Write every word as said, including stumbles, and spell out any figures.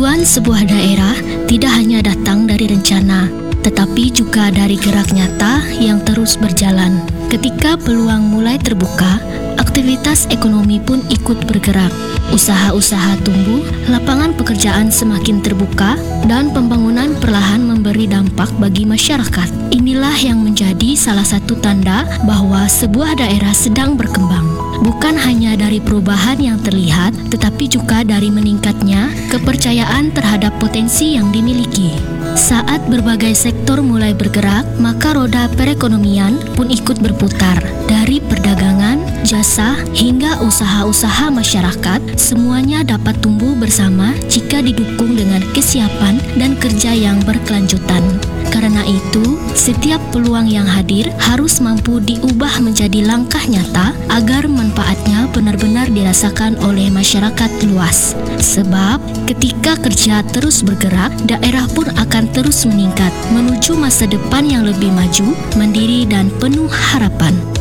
Kemajuan sebuah daerah tidak hanya datang dari rencana, tetapi juga dari gerak nyata yang terus berjalan. Ketika peluang mulai terbuka, aktivitas ekonomi pun ikut bergerak. Usaha-usaha tumbuh, lapangan pekerjaan semakin terbuka, dan pembangunan perlahan memberi dampak bagi masyarakat. Inilah yang menjadi salah satu tanda bahwa sebuah daerah sedang berkembang. Bukan hanya dari perubahan yang terlihat, tetapi juga dari meningkatnya kepercayaan terhadap potensi yang dimiliki. Saat berbagai sektor mulai bergerak, maka roda perekonomian pun ikut berputar. Dari perdagangan, jasa, hingga usaha-usaha masyarakat, semuanya dapat tumbuh bersama jika didukung dengan kesiapan dan kerja yang berkelanjutan. Karena itu, setiap peluang yang hadir harus mampu diubah menjadi langkah nyata agar manfaatnya benar-benar dirasakan oleh masyarakat luas. Sebab, ketika kerja terus bergerak, daerah pun akan terus meningkat menuju masa depan yang lebih maju, mandiri, dan penuh harapan.